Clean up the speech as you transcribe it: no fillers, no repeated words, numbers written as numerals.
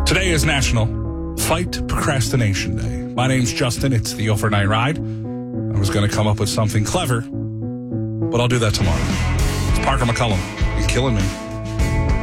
Today is National Fight Procrastination Day. My name's Justin. It's the Overnight Ride. I was going to come up with something clever, but I'll do that tomorrow. It's Parker McCullum. You're killing me.